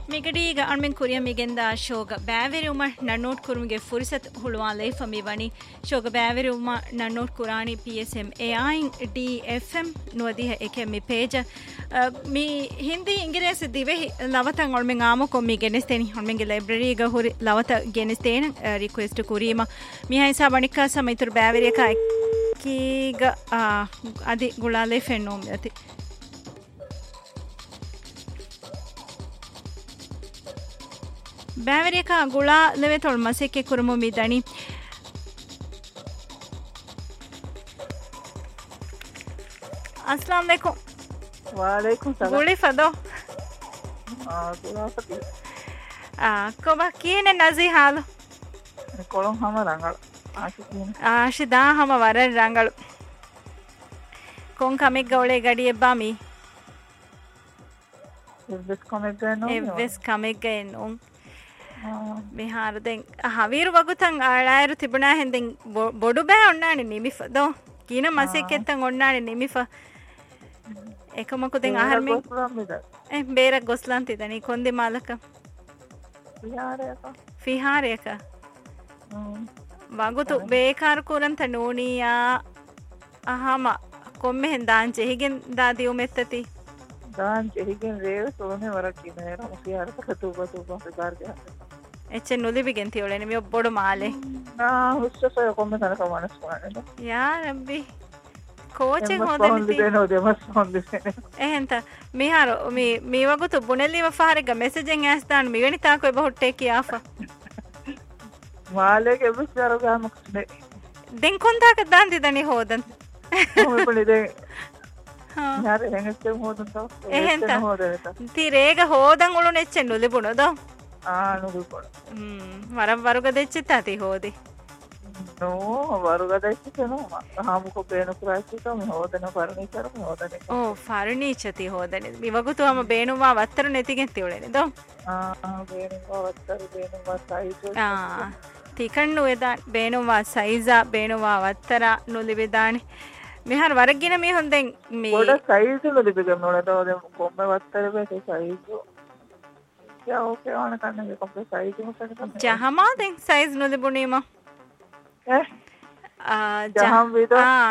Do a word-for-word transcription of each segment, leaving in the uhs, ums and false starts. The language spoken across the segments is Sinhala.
ಮಿಗಡೀಗ ಅಣ್ಮೆನ್ ಕುರಿಯ ಮಿಗೆಂದ ಶೋಗ ಬ್ಯಾವೆರಿ ಉಮ ನನ್ನೋಟ್ ಕುರುಮಿಗೆ ಫುರಿಸತ್ ಹುಳುವಾ ಲೈಫ ಮಿವಣಿ ಶೋಗ ಬ್ಯಾವೆರಿ ಉಮ ನನ್ನೋಟ್ ಕುರಾಣಿ P S M A bin D F M ನುವದಿಹ A K ಮಿ ಪೇಜ ಮಿ ಹಿಂದಿ ಇಂಗ್ರೇಸ್ ದಿವೆ ಲವತ ಒಳ್ಮೆಂಗ್ ಆಮ ಕೊಮ್ಮಿ ಗೆನಿಸ್ತೇನಿ ಒಳ್ಮೆಂಗೆ ಲೈಬ್ರರಿಗ ಹುರಿ ಲವತ ಗೆನಿಸ್ತೇನ ರಿಕ್ವೆಸ್ಟ್ ಕುರಿಮ ಮಿ ಹೈಸಾ ಬಣಿಕ ಸಮೈತುರ್ ಬ್ಯಾವೆರಿ ಕ ಕೀಗ ಅದಿ ಗುಳಾ ಲೈಫ್ ಎನ್ನೋ ಅತಿ ಬ್ಯಾವರಿಕ ಗುಳಾ ಲೆವೆ ತೊಳ್ ಮಸೆಕ್ಕೆ ಕುರುಮು ಮಿದಣಿ अस्सलाम वालेकुम वालेकुम सलाम गुली फदो हां गुला फती आ कोबा कीने नजी हाल कोलम हम रंगल आशिकीन आशिदा हम वर रंगल कोन कमे गवले गडिये बामी එවස් කමෙක් ගන්නෝ එවස් කමෙක් ගන්නෝ මිහාර දෙන් හවීරු වගුතන් ආලායරු තිබුණා හෙන්දෙන් බොඩු බෑ ඔන්නානේ නිමිෆ දෝ කීන මසෙක් එත්තන් ඔන්නානේ නිමිෆ එකමකු දෙන් ආහාර මේ එ බේර ගොස්ලන් තිදනි කොන්දේ මාලක විහාරයක විහාරයක වගුතු බේකාර කුරන්ත නෝනියා අහම කොම්මෙ හෙන්දාන් චෙහිගෙන් දාදී උමෙත්තති दान चेहिगेन रेव सोने वरक की मेरा मुखियार का तुबा तुबा बेकार गया එච්ච නොලිබිගෙන් තියෝලෙන මේ බොඩ මාලේ නා හුස්සසය කොම්ම තන කමනස් කරන්නේ යා රබ්බි කෝචෙන් හොදන්නේ දෙනෝ දෙමස් හොන්දේ එහෙන්ත මිහාර මේ මේ වගුතු බුනෙලිව ෆාරෙග මෙසේජෙන් ඇස් දාන්න මිවෙනි තා කොයි බහොට්ටේ කියාෆා මාලේ කෙබස් කරගා මොකද දෙන් කොන්දාක දාන් දිදනි හොදන් කොහොම පොලිදේ ಯಾರು ಹೆಂಗಸ್ತೆ ಹೋದಂತ එහෙන්ත තිරේග හෝදන් උළු නෙච්චෙන් නුලිබුණොද ආ නුලිබුණ හ්ම් වරම් වරුග දෙච්චිත ඇති හෝදි නෝ වරුග දෙච්චිත නෝ හාමුකෝ බේනු ක්‍රාසික මේ හෝදන ෆර්නිචර් මේ හෝදන ඕ ෆර්නිචර් ති හෝදන මිවගුතුම බේනුවා වත්තර නැතිගෙන් තියුලෙනේ දෝ ආ බේනුවා වත්තර බේනුවා සයිස් ආ තිකන්නු එදා බේනුවා සයිසා බේනුවා වත්තර නුලිබෙදානි මෙහර වරගින මේ හොඳෙන් මේ පොඩ සයිස් වල දෙපෙකම නෝනතෝ දැන් කොම්ම වත්තර බේ සයිස් යා ඕකේ ඕන කන්නේ කොම්ම සයිස් මොකක්ද ජහමා දැන් සයිස් නොදෙබුණේම ඈ ආ ජහම් වේද ආ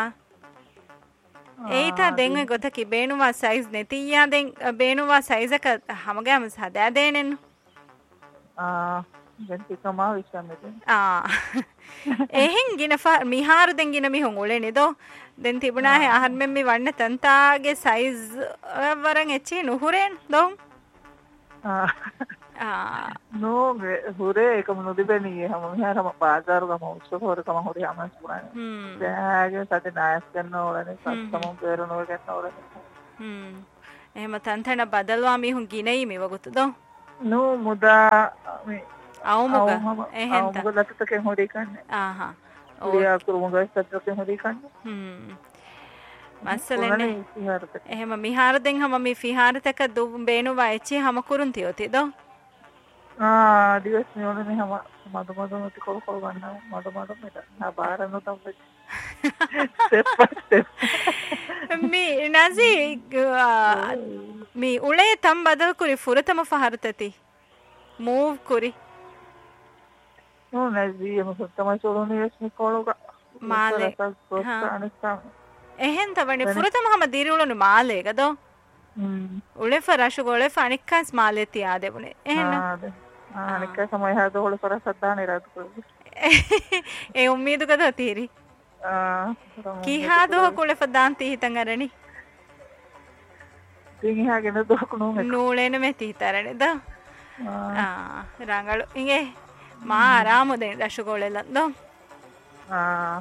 ඒita දැන් ඔය ගොතකි බේනුවා සයිස් නැතියා දැන් බේනුවා සයිස් එක හැමගේම හදා දෙන්නෙන්න ආ දැන් තිකමා විශ්වන්නේ ආ එහෙන් ගින මිහාර දැන් ගින මිහුන් ඔලේ නේදෝ දැන් තිබුණා හේ අහන් මෙම්මි වන්න තන්තාගේ සයිස් වරන් එච්චි නුහුරෙන් දෝ ආ ආ නෝ හුරේ එකම නොදිබෙනියේ හැම මිහාරම බාජාරුගම උස්සපොරකම හොරි ආමස් පුරානේ හ්ම් දැන් සතේ නායස් කරන ඕලනේ සත්තම පෙරනෝ ගන්න ඕලනේ හ්ම් එහෙම තන්තන බදල්වා මිහුන් ගිනෙයි මෙවගුතු දෝ නෝ මුදා මේ අවුමුග එහෙන්ත අවුමුග ලතතකෙන් හොරි කන්නේ ආහා ඔයා කුරුමුග සත්තකෙන් හොරි කන්නේ හ්ම් මස්සලෙන්නේ එහෙම මිහාර දෙන් හැම මේ විහාරතක දු බේනුවා එච්චි හැම කුරුන් තියෝති දෝ ආ දිවස් නියෝනේ හැම මඩ මඩ නැති කොල කොල ගන්නවා මඩ මඩ මෙත නා බාරනෝ තම්පෙ මේ නසි මේ උලේ තම් බදල් කුරි ෆුරතම ෆහරතති ಮೂವ್ ಕುರಿ ನೋ ನಜಿ ಮಸತ್ತಮ ಸೋಲೋನಿ ಎಸ್ನಿ ಕೋಳಗ ಮಾಲೆ එහෙන් තවනේ ෆුරතම හැම දිරිඋලනු මාලේ ගදෝ හ්ම් උලේ ෆරාෂු ගෝලේ ෆනික්කස් මාලේ තියා දෙබුනේ එහෙන් ආ අනික සමය හද හොල ෆර සද්දානේ රාත් කුලේ ඒ උම්මීදු ගදෝ තීරි ආ කී හාදෝ කුලේ ෆදාන්ති හිතන් අරනි තින් හාගෙන දොකුණු නූලේන මෙති හිතරනේ දා ආ රංගල ඉගේ මා ආරාමදෙන් රෂුගෝලෙලන්දෝ ආ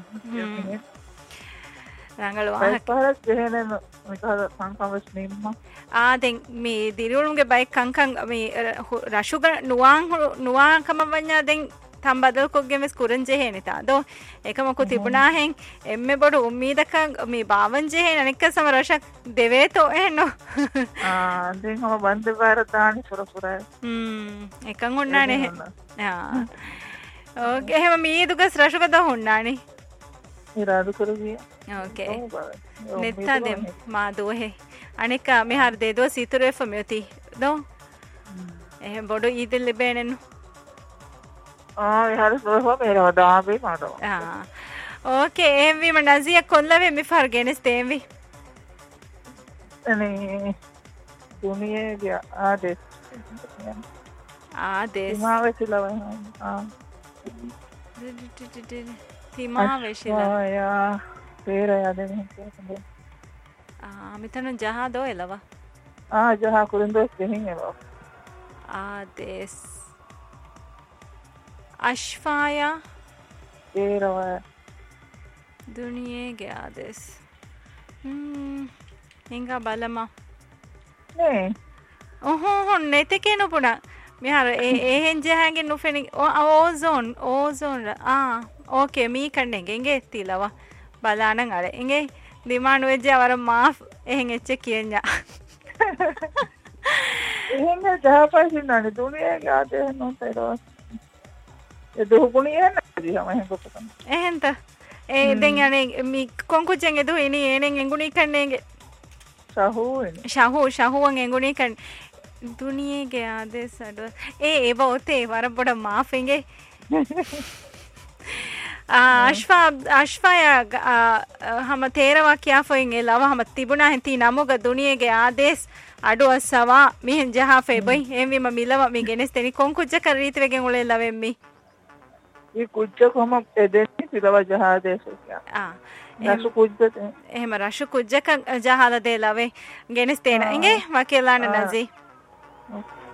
රංගල වාහක පාරක් දෙහෙන මිකහද සංකම්වස් නිම්ම ආ දැන් මේ දිරිඋලුන්ගේ බයික් කංකං මේ රෂුග නුවාන් නුවාන් කම වඤ්ඤා දැන් තම් බදල් කොග්ගේ මෙස් කුරංජේ හේනිතා දෝ එකමකු තිබුණා හෙන් එම්මෙ බොඩු උම්මීදක මේ බාවංජේ හේන අනික සම රෂක් දෙවේතෝ එහෙනෝ ආ දැන් හම බන්ද බාරතානි සුරසුරයි හ්ම් එකන් උන්නානේ ආ ඕකේ එහෙම මීදුගස් රෂුග ද හොන්නානේ ඉරාදු කරගිය ඕකේ මෙත්තා දෙම් මා දෝහෙ අනික මෙහර දෙදෝ සීතුරේ ෆමියති දෝ එහෙම බොඩු ඊදෙල් ලැබෙනු ආ එහාට සෝෆා මේරව දාපේ මාතෝ ආ ඕකේ එම්වි මනසිය කොල්ලවේ මි ෆර්ගෙනස් තේම්වි අනේ දුනියේ ගියා ආදෙස් ආදෙස් තිමාවෙසිලව ආ තිමාවෙසිලා යා පේර යදෙන හිටියා ආ මිතන ජහා දෝ එලවා ආ ජහා කුරුන්දොස් දෙහින් එවා ආදෙස් අශ්ෆායා පේරව දුනියේ ගේ ආදෙස් හ්ම් හින්ගා බලමා නේ ඔහො නෙතකේ නුපුණා මිහාර ඒ එහෙන් ජහගේ නුෆෙනි ඕසෝන් ඕසෝන් ආ ඕකේ මී කන්නේ ගෙන්ගේ තිලවා බලානන් අර එගේ දිමානු වෙජ්ජ වර මාෆ් එහෙන් එච්ච කියන්නා එහෙන් ජහපයිසින්නනේ දුනියේ ගාතේ නොතේරෝ ඒ දුහුණිය නැති හැම එහෙන් කොටන එහෙන්ත ඒ දෙන් යන්නේ මි කොංකුචෙන් එදු ඉනි එනෙන් එඟුණී කන්නේගේ ශහුවෙනි ශහු ශහුවන් එඟුණී කන් दुनिये के आदेश अडो ए एवा होते वरा बड़ा माफ हैंगे अश्फा अश्फा या हम तेरवा क्या फोएंगे लवा हम तिबुना है ती नामों का दुनिये के आदेश अडो असवा मिहन जहाँ फे भाई एम वी ममिला मी गेनेस तेनी कौन कुछ कर रही थी वेगे उले लवे मी ये कुछ को हम एदेनी तिलवा जहाँ आदेश क्या आ राशु कुछ ते එහෙම රශු කුජ්ජක ජහල දේලාවේ ගෙනස් තේන ඉගේ වකේලාන නසී Okay.